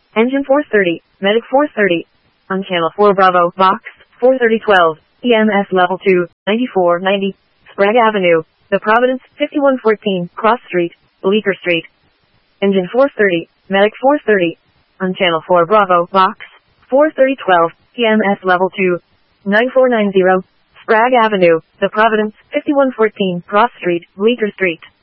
Engine 430, Medic 430. On Channel 4 Bravo, Box 43012, EMS Level 2, 9490, Sprague Avenue, The Providence, 5114, Cross Street, Bleecker Street. Engine 430, Medic 430. On Channel 4 Bravo, Box 43012, EMS Level 2, 9490, Sprague Avenue, The Providence, 5114, Cross Street, Bleecker Street.